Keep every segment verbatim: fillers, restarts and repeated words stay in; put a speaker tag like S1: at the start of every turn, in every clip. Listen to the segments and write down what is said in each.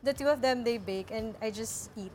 S1: the two of them, they bake and I just eat.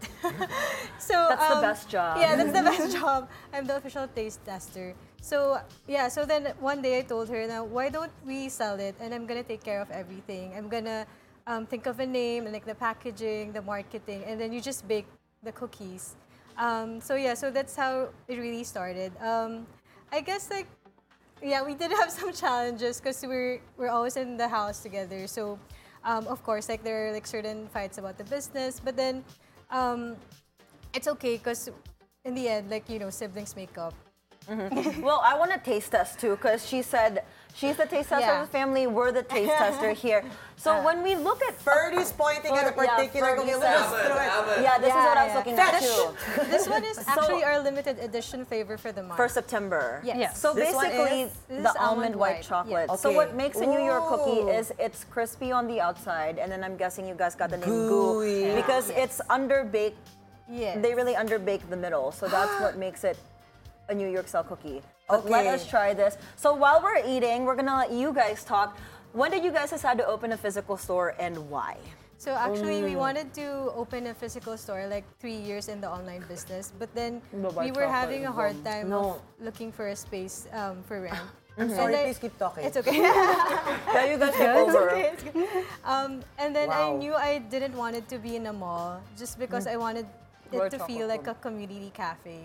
S1: So
S2: That's the
S1: um,
S2: best job.
S1: Yeah, that's the best job. I'm the official taste tester. So yeah, so then one day I told her, now why don't we sell it and I'm gonna take care of everything. I'm gonna um, think of a name and like the packaging, the marketing, and then you just bake the cookies. Um, so yeah, so that's how it really started. Um, I guess like yeah, we did have some challenges because we're we're always in the house together. So, um, of course, like there are like certain fights about the business, but then um, it's okay because in the end, like you know, siblings make up.
S2: Well, I want to taste test too, because she said she's the taste tester
S1: Yeah.
S2: of the family. We're the taste tester here. So when we look at
S3: Ferdy's pointing at a
S2: Yeah,
S3: particular
S2: Ferdy
S3: cookie.
S2: said-
S3: Let's throw it.
S2: yeah, this is
S1: Yeah,
S2: what I was
S1: yeah.
S2: looking at
S3: Fetch.
S2: too.
S1: This one is actually our limited edition flavor for the month.
S2: For September.
S1: Yes.
S4: Yeah.
S2: So
S3: This one
S2: basically,
S3: is-
S1: This
S2: the
S1: is
S2: almond
S1: almond
S2: white
S1: white,
S2: chocolate.
S1: yes.
S2: So
S3: Okay.
S2: what makes a New York cookie
S3: Ooh.
S2: is it's crispy on the outside, and then I'm guessing you guys got the name
S3: Gooey.
S2: Goo because it's underbaked.
S1: Yes.
S2: They really underbake the middle, so that's what makes it a New York style cookie. But let
S3: Okay.
S2: us try this. So while we're eating, we're gonna let you guys talk. When did you guys decide to open a physical store and why?
S1: So actually,
S2: Mm.
S1: we wanted to open a physical store like three years in the online business, but then
S3: Bye-bye
S1: we were
S3: chocolate
S1: having a hard time
S3: No.
S1: of looking for a space um, for rent.
S3: I'm
S1: And
S3: sorry,
S1: I-
S3: please keep talking.
S1: It's okay.
S2: Yeah, you guys get
S1: It's
S2: over.
S1: okay, it's good. Um, and then I
S3: Wow.
S1: knew I didn't want it to be in a mall just because I wanted it
S2: White
S1: to
S2: chocolate
S1: feel like a
S2: one.
S1: community cafe.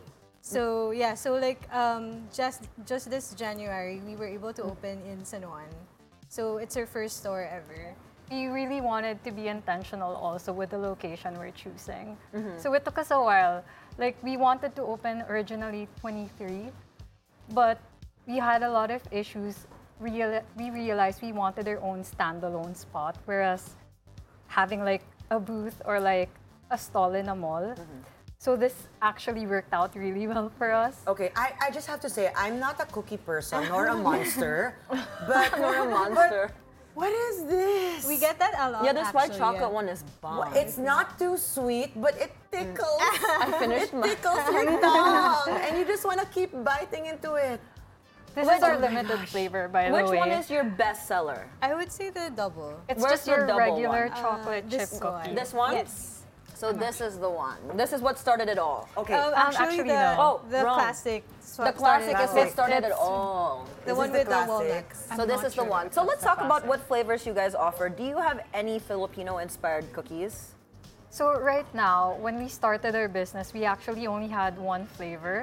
S1: So yeah, so like um, just just this January we were able to open in San Juan. So it's our first store ever.
S4: We really wanted to be intentional also with the location we're choosing. So it took us a while. Like we wanted to open originally twenty-three, but we had a lot of issues. Real, we realized we wanted our own standalone spot, whereas having like a booth or like a stall in a mall. So this actually worked out really well for us.
S3: Okay, I, I just have to say, I'm not a cookie person nor a monster, but
S2: You're a monster.
S3: what is this?
S1: We get that a lot.
S2: Yeah, this white
S1: actually,
S2: chocolate
S1: yeah.
S2: one is bomb.
S3: Well, it's not too sweet, but it tickles.
S2: I finished my.
S3: tickles your tongue, and you just want to keep biting into it.
S4: This is our limited flavor, by
S2: Which
S4: the way.
S2: one is your best seller?
S1: I would say the double.
S4: It's
S2: Where's
S4: just
S2: your
S4: your
S2: double
S4: regular
S2: one?
S4: chocolate
S1: Uh,
S4: chip
S1: this
S4: cookie.
S1: one.
S2: This one?
S1: Yes.
S2: So this is the one. This is what started it all.
S3: Okay,
S1: Um, actually,
S4: actually,
S1: the,
S4: no.
S2: Oh,
S1: the
S2: wrong.
S1: classic.
S2: The classic is what
S3: Classic.
S2: started it
S1: That's
S2: all.
S1: The
S3: This
S1: one
S3: is the
S1: with the
S3: classic.
S1: walnuts.
S2: So this
S4: not
S2: is the
S4: sure
S2: one.
S4: if
S2: So
S4: it's
S2: let's
S4: the
S2: talk about
S4: classic.
S2: what flavors you guys offer. Do you have any Filipino-inspired cookies?
S4: So right now, when we started our business, we actually only had one flavor.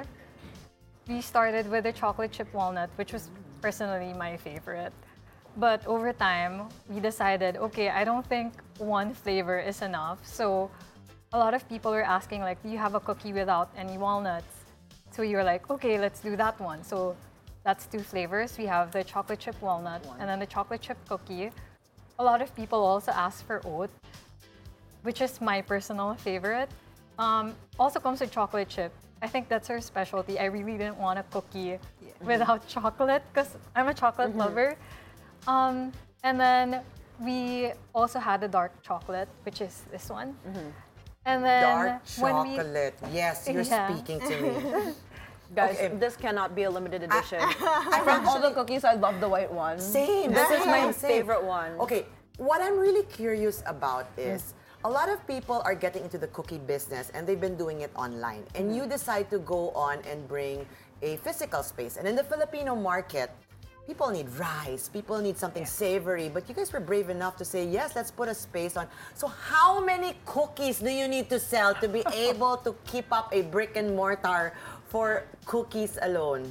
S4: We started with the chocolate chip walnut, which was personally my favorite. But over time, we decided, okay, I don't think one flavor is enough. So a lot of people were asking, like, do you have a cookie without any walnuts? So we were like, okay, let's do that one. So that's two flavors. We have the chocolate chip walnut and then the chocolate chip cookie. A lot of people also ask for oat, which is my personal favorite. Um, also comes with chocolate chip. I think that's her specialty. I really didn't want a cookie without chocolate because I'm a chocolate lover. Um, and then we also had the dark chocolate, which is this one. And then
S3: dark
S4: when we
S3: chocolate. Yes, you're
S4: Yeah.
S3: speaking to me.
S2: Guys,
S3: Okay.
S2: this cannot be a limited edition. From all the cookies, I love the white one.
S3: Same.
S2: This is my
S3: same, same.
S2: favorite one.
S3: Okay, what I'm really curious about is a lot of people are getting into the cookie business and they've been doing it online. And you decide to go on and bring a physical space. And in the Filipino market, people need rice, people need something savory, but you guys were brave enough to say, yes, let's put a space on. So how many cookies do you need to sell to be able to keep up a brick and mortar for cookies alone?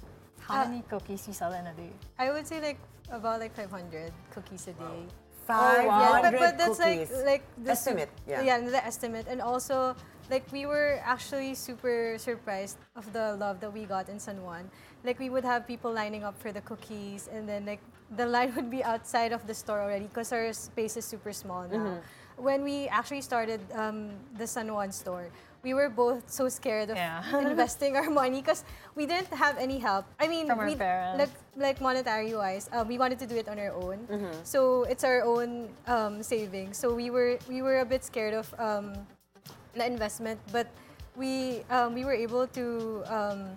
S4: how many cookies you sell in a day?
S1: I would say like about like five hundred cookies a day.
S3: five
S1: Yeah,
S3: hundred
S1: but, but that's
S3: cookies.
S1: like like the su-
S3: Estimate, yeah.
S1: Yeah, the estimate, and also like we were actually super surprised of the love that we got in San Juan. Like we would have people lining up for the cookies, and then like the line would be outside of the store already because our space is super small now.
S3: Mm-hmm.
S1: When we actually started um, the San Juan store, we were both so scared of
S4: Yeah.
S1: investing our money because we didn't have any help. I mean,
S4: From our
S1: we,
S4: parents.
S1: like like monetary wise, um, we wanted to do it on our own.
S3: Mm-hmm.
S1: So it's our own um, savings. So we were we were a bit scared of um, the investment, but we um, we were able to. Um,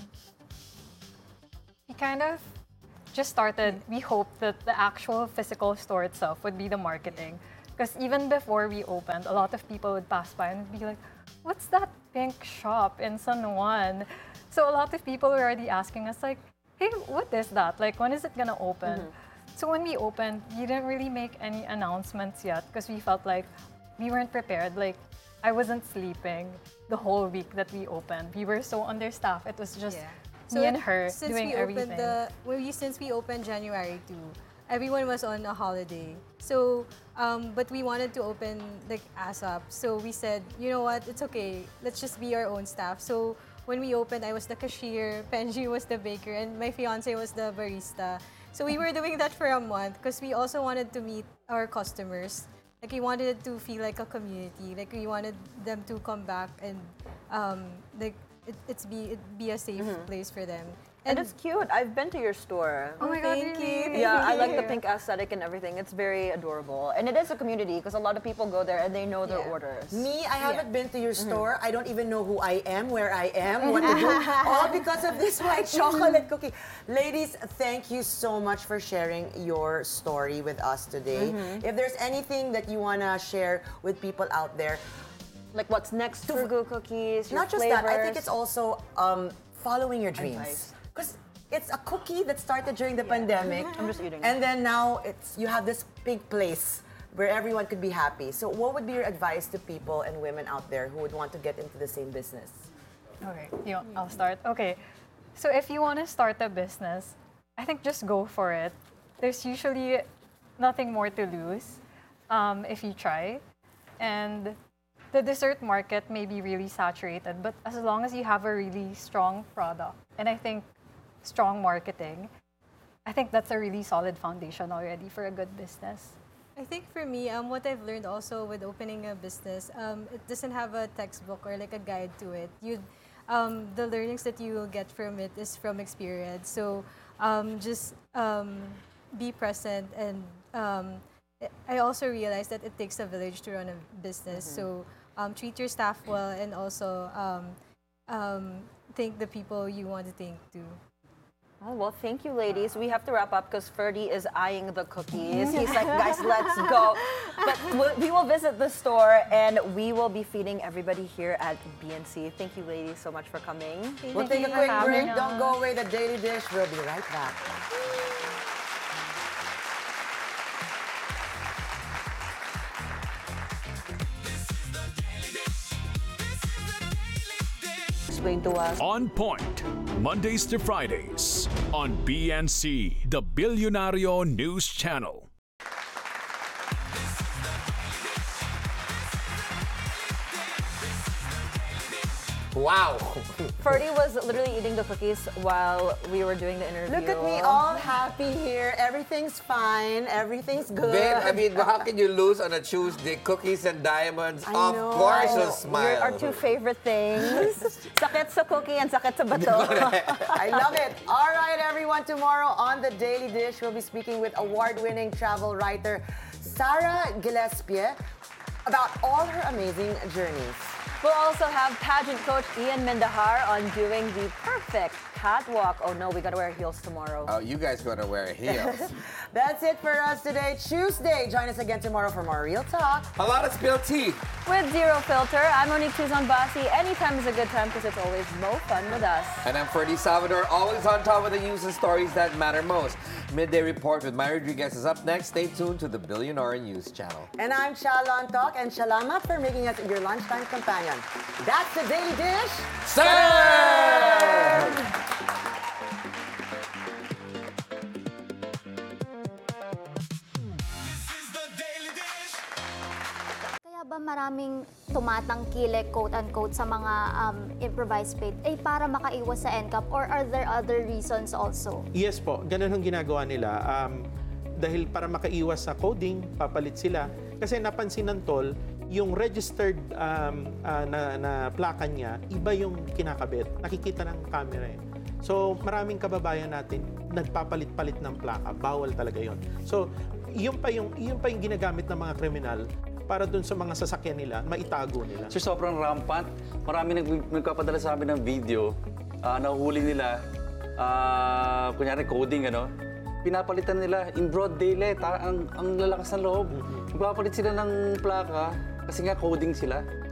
S4: We kind of just started, we hoped that the actual physical store itself would be the marketing. Because even before we opened, a lot of people would pass by and be like, what's that pink shop in San Juan? So a lot of people were already asking us like, hey, what is that? Like, when is it gonna open? Mm-hmm. So when we opened, we didn't really make any announcements yet because we felt like we weren't prepared. Like, I wasn't sleeping the whole week that we opened. We were so understaffed. It was just
S1: Yeah.
S4: me and her
S1: since
S4: doing
S1: we
S4: everything.
S1: Opened the, well, we, since we opened January second, everyone was on a holiday. So, um, but we wanted to open like ASAP. So we said, you know what, it's okay. Let's just be our own staff. So when we opened, I was the cashier, Penji was the baker, and my fiance was the barista. So we were doing that for a month because we also wanted to meet our customers. Like we wanted it to feel like a community. Like we wanted them to come back and um, like it, it's be it be a safe place for them.
S2: And it's cute. I've been to your store.
S4: Oh my God,
S1: thank
S4: really?
S1: you.
S2: Yeah, I
S1: Thank
S2: like the
S1: you.
S2: pink aesthetic and everything. It's very adorable. And it is a community because a lot of people go there and they know their
S1: Yeah.
S2: orders.
S3: Me, I haven't been to your store. I don't even know who I am, where I am, what to do. All because of this white chocolate cookie. Ladies, thank you so much for sharing your story with us today. If there's anything that you want to share with people out there,
S2: Like what's next for Goo Cookies, your
S3: not just that, I think
S2: flavors.
S3: it's also um, following your
S2: Advice.
S3: dreams. Because it's a cookie that started during the pandemic.
S2: I'm just eating it.
S3: And then now it's you have this pink place where everyone could be happy. So what would be your advice to people and women out there who would want to get into the same business?
S4: Okay, you know, I'll start. Okay, so if you want to start a business, I think just go for it. There's usually nothing more to lose um, if you try. And the dessert market may be really saturated, but as long as you have a really strong product, and I think strong marketing, I think that's a really solid foundation already for a good business.
S1: I think for me, um, what I've learned also with opening a business, um, it doesn't have a textbook or like a guide to it. You, um, the learnings that you will get from it is from experience. So um, just um, be present, and um, I also realized that it takes a village to run a business. So um, treat your staff well, and also um, um, thank the people you want to thank too.
S2: Oh, well, thank you, ladies. We have to wrap up because Ferdy is eyeing the cookies. He's like, guys, let's go. But we'll- we will visit the store and we will be feeding everybody here at B N C. Thank you, ladies, so much for coming.
S3: We'll take a
S4: you
S3: quick
S4: for
S3: break.
S4: having
S3: Don't go away. The Daily Dish. We'll be right back.
S2: Explain to us.
S5: On Point, Mondays to Fridays on B N C, the Billionario News Channel.
S3: Wow.
S2: Ferdy was literally eating the cookies while we were doing the interview.
S3: Look at me, all happy here. Everything's fine. Everything's good.
S6: Ben, I mean, how can you lose on a Tuesday? Cookies and diamonds.
S3: I
S6: of
S3: know.
S6: course, you'll
S2: Your,
S6: smile.
S2: our two favorite things. Sakit sa cookie and sakit sa bato.
S3: I love it. All right, everyone. Tomorrow on the Daily Dish, we'll be speaking with award-winning travel writer Sarah Gillespie about all her amazing journeys.
S2: We'll also have pageant coach Ian Mendahar on doing the perfect catwalk. Oh no, we gotta wear heels tomorrow.
S6: Oh, you guys gonna wear heels.
S3: That's it for us today, Tuesday. Join us again tomorrow for more Real Talk.
S6: A lot of spilled tea.
S2: With Zero Filter, I'm Monique Tuzon Basi. Anytime is a good time because it's always mo fun with us.
S6: And I'm Ferdy Salvador, always on top of the news and stories that matter most. Midday Report with Myra Rodriguez is up next. Stay tuned to the Billionaire News Channel.
S3: And I'm Chalon Talk, and salamat for making us your lunchtime companion. That's the Daily Dish.
S6: Serve!
S7: Kaya ba maraming tumatangkilik, quote-unquote, sa mga um, improvised bait ay para makaiwas sa N C A P, or are there other reasons also?
S8: Yes po, ganun ang ginagawa nila. Um, dahil para makaiwas sa coding, papalit sila. Kasi napansin ng toll, yung registered um, ah, na, na plaka niya, iba yung kinakabit. Nakikita ng camera eh. So maraming kababayan natin nagpapalit-palit ng plaka. Bawal talaga yon. So yun pa yung, yun pa yung ginagamit ng mga kriminal para dun sa mga sasakyan nila, maitago nila.
S9: So sobrang rampant. Marami nag nagpapadala sa amin ng video. Uh, nahuhuli nila, ah kunyari coding, ano? pinapalitan nila in broad daylight. Ha? Ang, ang lalakas ng loob. Nagpapalit sila ng plaka kasi nga coding sila.